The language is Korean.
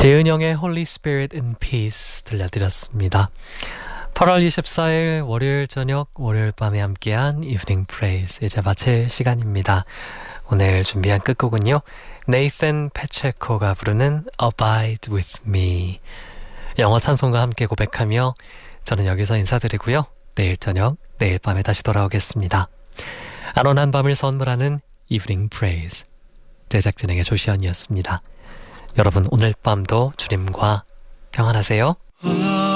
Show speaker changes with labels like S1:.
S1: 재은영의 Holy Spirit in Peace 들려드렸습니다. 8월 24일 월요일 저녁, 월요일 밤에 함께한 Evening Praise 이제 마칠 시간입니다. 오늘 준비한 끝곡은요, 네이선 패체코가 부르는 Abide with Me. 영어 찬송과 함께 고백하며 저는 여기서 인사드리고요. 내일 저녁, 내일 밤에 다시 돌아오겠습니다. 안온한 밤을 선물하는 Evening Praise, 제작진에게 조시연이었습니다. 여러분 오늘 밤도 주님과 평안하세요.